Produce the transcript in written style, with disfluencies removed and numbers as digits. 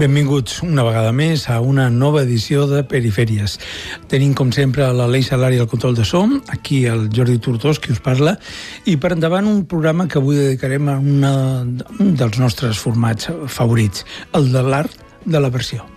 Benvinguts una vegada més a una nova edició de Perifèries. Tenim, com sempre, l'Aleix Salari al control de so, aquí el Jordi Tortós, qui us parla, i per endavant un programa que avui dedicarem a un dels nostres formats favorits, el de l'art de la versió.